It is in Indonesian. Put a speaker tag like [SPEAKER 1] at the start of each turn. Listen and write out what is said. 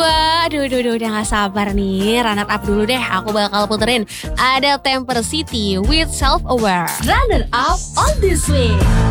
[SPEAKER 1] kedua, aduh, udah gak sabar nih. Runner up dulu deh, aku bakal puterin. Ada Temper City with Self Aware.
[SPEAKER 2] Runner up on this week.